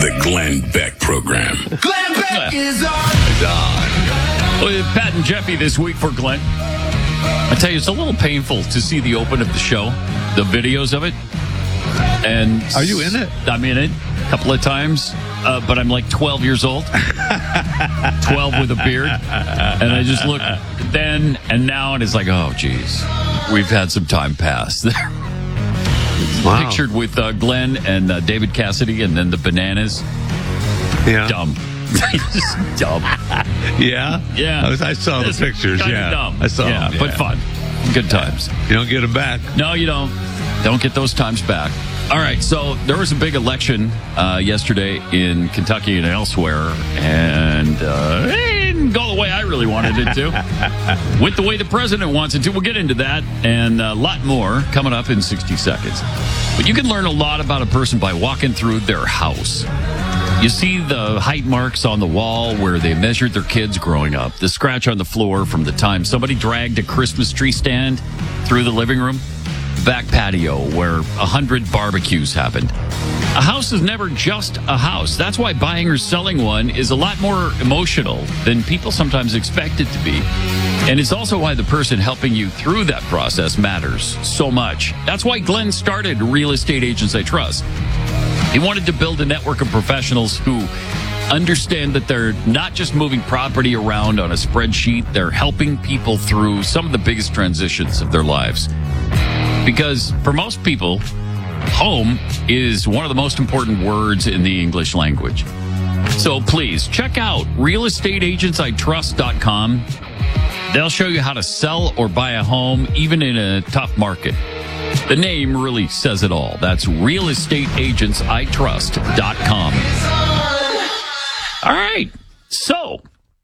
The Glenn Beck Program. Glenn Beck is on. Well, Pat and Jeffy this week for Glenn. I tell you, it's a little painful to see the open of the show, the videos of it. And are you in it? I'm in it a couple of times, but I'm like 12 years old. 12 with a beard. And I just look then and now, and it's like, oh, geez, we've had some time pass there. Wow. Pictured with Glenn and David Cassidy, and then the bananas. Yeah. Dumb. Just dumb. Yeah? Yeah. I saw the pictures, yeah. Dumb. I saw them. But fun. Good times. You don't get them back. No, you don't. Don't get those times back. All right, so there was a big election yesterday in Kentucky and elsewhere, and it didn't go the way I really wanted it to. Went the way the president wants it to. We'll get into that and a lot more coming up in 60 seconds. But you can learn a lot about a person by walking through their house. You see the height marks on the wall where they measured their kids growing up, the scratch on the floor from the time somebody dragged a Christmas tree stand through the living room, back patio where 100 barbecues happened. A house is never just a house. That's why buying or selling one is a lot more emotional than people sometimes expect it to be. And it's also why the person helping you through that process matters so much. That's why Glenn started Real Estate Agents I Trust. He wanted to build a network of professionals who understand that they're not just moving property around on a spreadsheet. They're helping people through some of the biggest transitions of their lives. Because for most people, home is one of the most important words in the English language. So please check out realestateagentsitrust.com. They'll show you how to sell or buy a home, even in a tough market. The name really says it all. That's realestateagentsitrust.com. All right. So,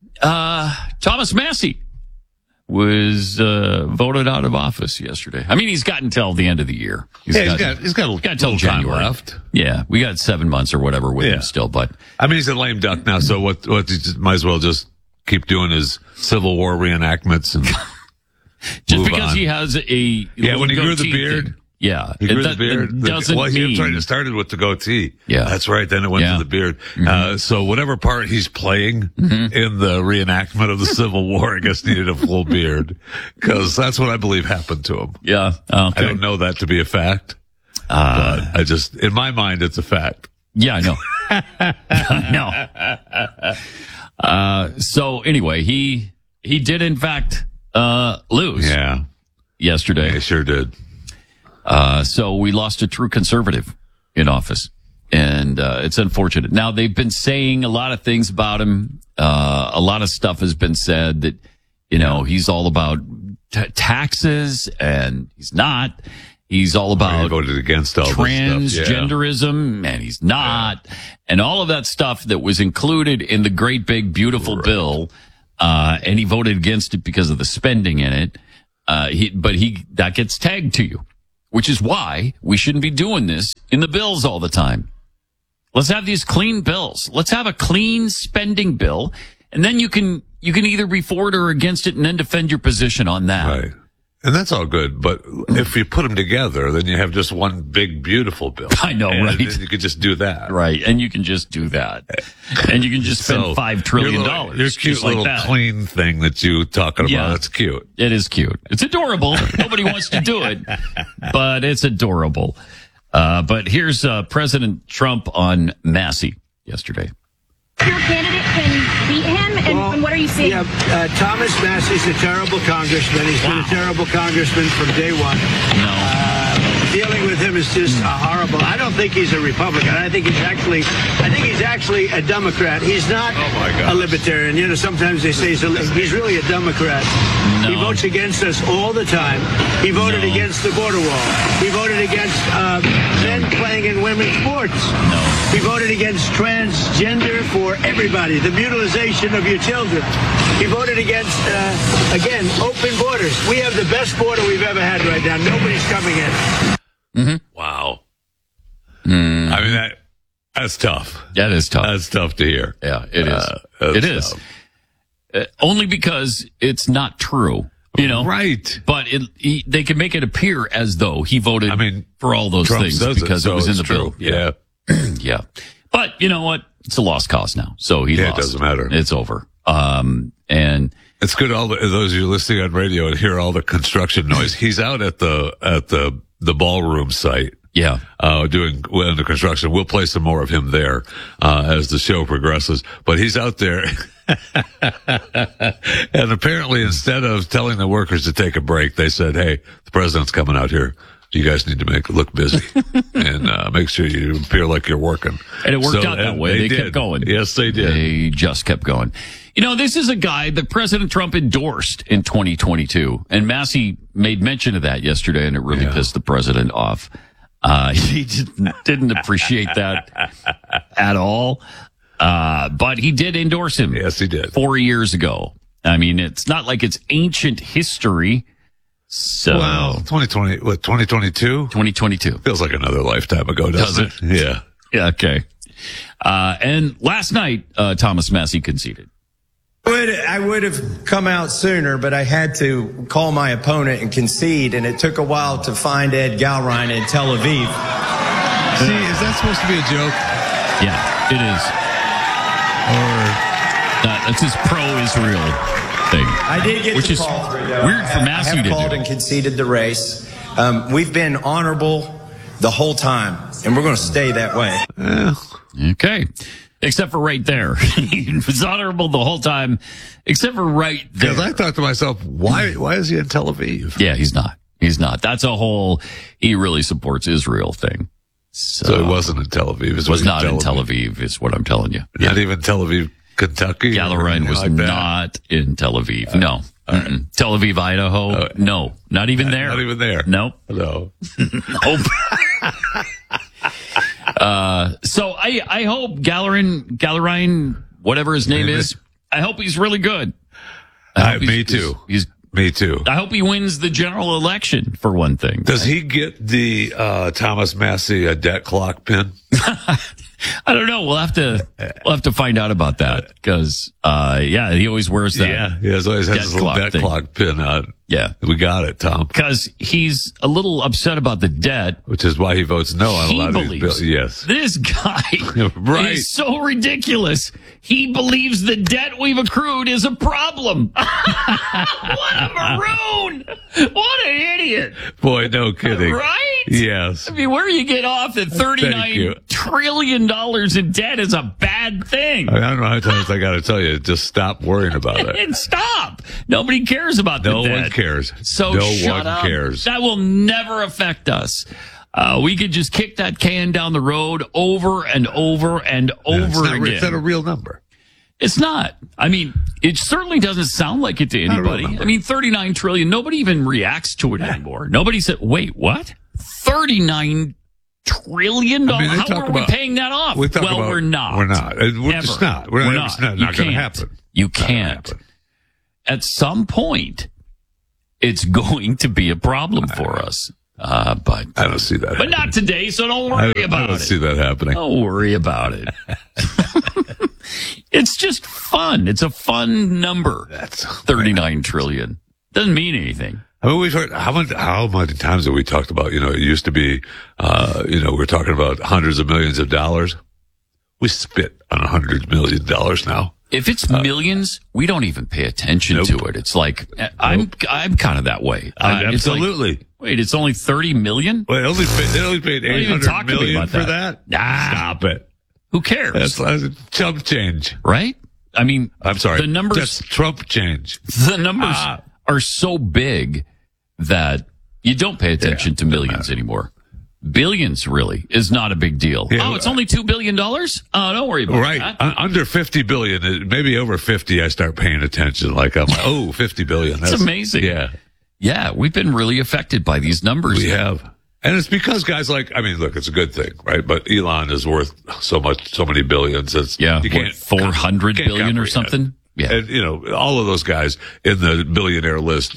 Thomas Massey was voted out of office yesterday. I mean, he's got until the end of the year. He's got until January left. Yeah, we got 7 months or whatever with him still. But I mean, he's a lame duck now, so what he might as well just keep doing his Civil War reenactments and just because he has a when he grew the beard. Thing. Yeah, he grew the beard. It started with the goatee. Yeah, that's right. Then it went to the beard. Mm-hmm. So whatever part he's playing in the reenactment of the Civil War, I guess needed a full beard, because that's what I believe happened to him. Yeah, okay. I don't know that to be a fact, but I just, in my mind, it's a fact. Yeah, I know. I know. So anyway, he did in fact lose. Yeah, yesterday. He sure did. So we lost a true conservative in office, and it's unfortunate. Now, they've been saying a lot of things about him. A lot of stuff has been said that, he's all about taxes, and he's not. He's all about he voted against all transgenderism, and he's not. And all of that stuff that was included in the great big beautiful bill, and he voted against it because of the spending in it. That gets tagged to you, which is why we shouldn't be doing this in the bills all the time. Let's have these clean bills. Let's have a clean spending bill, and then you can either be for it or against it, and then defend your position on that. Right. And that's all good, but if you put them together, then you have just one big, beautiful bill. I know, right? And you could just do that. Right, and you can just do that. And you can just spend $5 trillion. Your cute little clean thing that you talking about, yeah, it's cute. It is cute. It's adorable. Nobody wants to do it, but it's adorable. But here's President Trump on Massey yesterday. Your candidate can beat him, and what are you saying? Yeah, Thomas Massey's a terrible congressman. He's been a terrible congressman from day one. No. Dealing with him is just horrible. I don't think he's a Republican. I think he's actually a Democrat. He's not a libertarian. Sometimes they say he's really a Democrat. No. He votes against us all the time. He voted against the border wall. He voted against men playing in women's sports. No. He voted against transgender for everybody, the mutilization of your children. He voted against, again, open borders. We have the best border we've ever had right now. Nobody's coming in. Mm-hmm. Wow. I mean, that's tough. That is tough. That's tough to hear. Yeah, it is. It is. Only because it's not true. Right. But they can make it appear as though he voted for all those Trump things because it was in the bill. Yeah. Yeah. But you know what? It's a lost cause now. So he lost. It doesn't matter. It's over. And it's good. All those of you listening on radio and hear all the construction noise. He's out at the ballroom site. Yeah. Doing under construction. We'll play some more of him there, as the show progresses, but he's out there. And apparently instead of telling the workers to take a break, they said, hey, the president's coming out here. You guys need to make it look busy and make sure you appear like you're working. And it worked out that way. They kept going. Yes, they did. They just kept going. You know, this is a guy that President Trump endorsed in 2022. And Massey made mention of that yesterday, and it really pissed the president off. He didn't appreciate that at all. But he did endorse him. Yes, he did. 4 years ago. I mean, it's not like it's ancient history. So, well, 2022? 2022. Feels like another lifetime ago, doesn't it? Yeah. Yeah, okay. And last night, Thomas Massey conceded. I would have come out sooner, but I had to call my opponent and concede, and it took a while to find Ed Galrein in Tel Aviv. See, is that supposed to be a joke? Yeah, it is. Or that's his pro-Israel thing. I did get which the is call through, though. weird for Massey to do. I have called and conceded the race. We've been honorable the whole time, and we're going to stay that way. Okay. Except for right there. He was honorable the whole time, except for right there. Because I thought to myself, why is he in Tel Aviv? Yeah, he's not. He's not. That's a whole, he really supports Israel thing. So he wasn't in Tel Aviv. Was not in Tel Aviv, is what I'm telling you. Not even Tel Aviv, Kentucky? Galrein was not in Tel Aviv. No. Tel Aviv, Idaho? No. Not even there. Not even there. Nope. No. Nope. So I hope Galrein, whatever his name is, I hope he's really good. Me too. Me too. I hope he wins the general election, for one thing. Does he get the Thomas Massey debt clock pin? I don't know. We'll have to find out about that because, he always wears that. Yeah, he always has his little debt clock pin on. Yeah, we got it, Tom. Because he's a little upset about the debt, which is why he votes no on a lot of these bills. Yes, this guy right. is so ridiculous. He believes the debt we've accrued is a problem. What a maroon! What an idiot! Boy, no kidding. Right? Yes. I mean, where you get off that $39 trillion in debt is a bad thing. I don't know how many times I got to tell you, just stop worrying about it. And stop. Nobody cares about the debt. No one cares. So no shut one up. cares. That will never affect us. We could just kick that can down the road over and over and over again. It's not a real number. It's not. I mean, it certainly doesn't sound like it to anybody. I mean, 39 trillion. Nobody even reacts to it anymore. Nobody said, wait, what? 39 trillion? I mean, how are we paying that off? We're not. We're not. We're just not. We're not. It's not going to happen. You can't. At some point, it's going to be a problem for us. But I don't see that. But not today, so don't worry about it. I don't see that happening. Don't worry about it. It's just fun. It's a fun number. That's 39 trillion. Doesn't mean anything. I mean, we've heard how many times have we talked about? You know, it used to be, we're talking about hundreds of millions of dollars. We spit on $100 million now. If it's millions, we don't even pay attention to it. It's like I'm kind of that way. Absolutely. It's like, wait, it's only 30 million? Well, they only paid 800 million for that. Nah, stop it. Who cares? That's chump change, right? I mean, I'm sorry. The numbers, that's Trump change. The numbers are so big that you don't pay attention to millions anymore. Billions really is not a big deal. Yeah, it's only $2 billion? Oh, don't worry about that. Under 50 billion, maybe over 50, I start paying attention. Like I'm like, 50 billion. That's amazing. Yeah. Yeah. We've been really affected by these numbers. We have. And it's because guys look, it's a good thing, right? But Elon is worth so many billions. You can't 400 billion or something. Yeah. And, all of those guys in the billionaire list,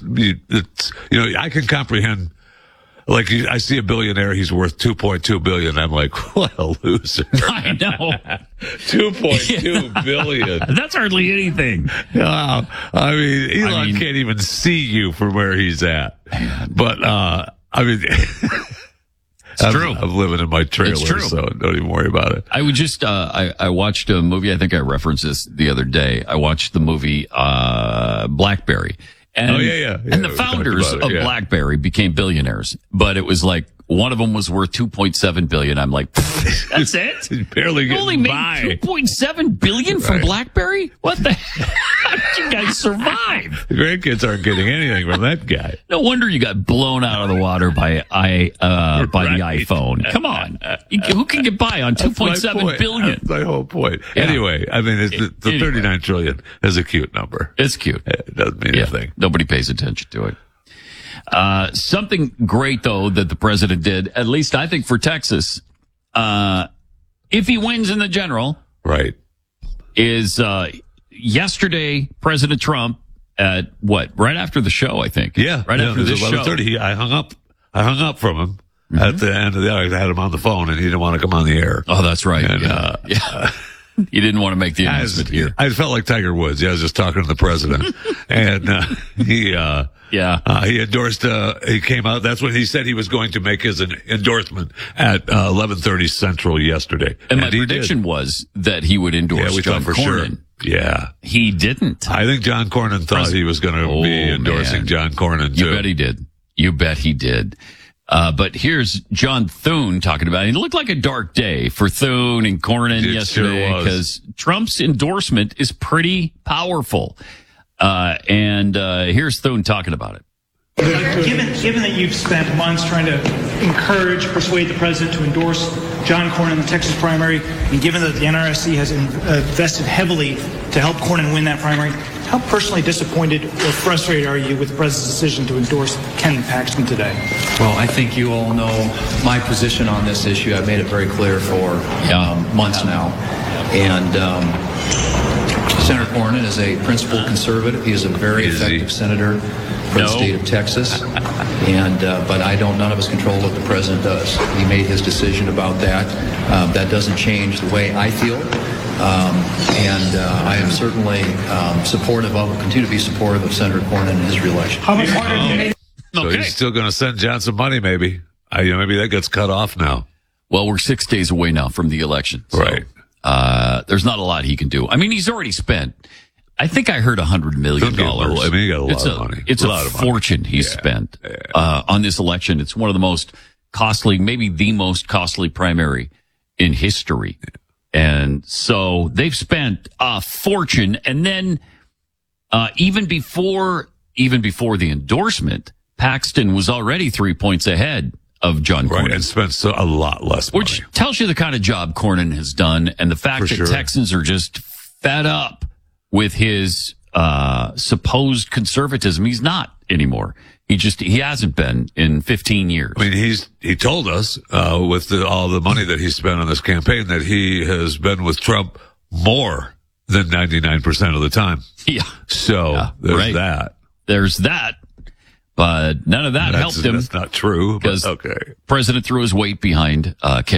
I can comprehend. Like, I see a billionaire, he's worth $2.2 billion. I'm like, what a loser. I know. $2.2 billion. That's hardly anything. Elon can't even see you from where he's at. But, true. I'm living in my trailer, It's true. so don't even worry about it. I would just, I watched a movie. I think I referenced this the other day. I watched the movie, BlackBerry. And, Oh, yeah. And the We talked founders about it, of yeah. BlackBerry became billionaires, but it was like, one of them was worth $2.7 billion. I'm like, that's it? He's barely You getting only made by. $2.7 billion from Right. BlackBerry? What the How did you guys survive? The grandkids aren't getting anything from that guy. No wonder you got blown out of the water by the Right. iPhone. Come on. Who can get by on That's my $2.7 point. billion? That's my whole point. Yeah. Anyway, I mean, the Anyway. 39 trillion is a cute number. It's cute. It doesn't mean Yeah, anything. nobody pays attention to it. Something great though that the president did, at least I think for Texas, if he wins in the general, Right. is yesterday President Trump at right after the show, I think. Yeah. right after it was this show. 11:30. I hung up from him at the end of the hour. I had him on the phone and he didn't want to come on the air. Oh, that's right. And, yeah. He didn't want to make the announcement here. I felt like Tiger Woods. Yeah, I was just talking to the president, and he endorsed. He came out. That's when he said he was going to make his endorsement at 11:30 Central yesterday. And my he prediction did. was that he would endorse Yeah, we John thought for Cornyn. sure. Yeah, He didn't. I think John Cornyn thought he was going to be endorsing man. John Cornyn You too. bet he did. You bet he did. But here's John Thune talking about it. It looked like a dark day for Thune and Cornyn It yesterday sure was. because Trump's endorsement is pretty powerful. And here's Thune talking about it. Given that you've spent months trying to persuade the president to endorse John Cornyn in the Texas primary, and given that the NRSC has invested heavily to help Cornyn win that primary, how personally disappointed or frustrated are you with the president's decision to endorse Ken Paxton today? Well, I think you all know my position on this issue. I've made it very clear for months now. And Senator Cornyn is a principled conservative. He is a very effective senator for the state of Texas. And but none of us control what the president does. He made his decision about that. That doesn't change the way I feel. And I am certainly supportive of, will continue to be supportive of Senator Cornyn and his reelection. How much harder do you make So he's still going to send John some money, maybe. Maybe that gets cut off now. Well, we're 6 days away now from the election. So, Right. There's not a lot he can do. I mean, he's already spent, I think I heard $100 million. He got a lot of money. It's a fortune he's spent on this election. It's one of the most costly, maybe the most costly primary in history. And so they've spent a fortune. And then, even before the endorsement, Paxton was already 3 points ahead of John Cornyn. Right, and spent a lot less money. Which tells you the kind of job Cornyn has done and the fact that Texans are just fed up with his supposed conservatism. He's not anymore. He hasn't been in 15 years. I mean, he told us with all the money that he spent on this campaign that he has been with Trump more than 99% of the time. Yeah. So there's that. There's that. But none of that helped him. That's not true. But Because President threw his weight behind Ken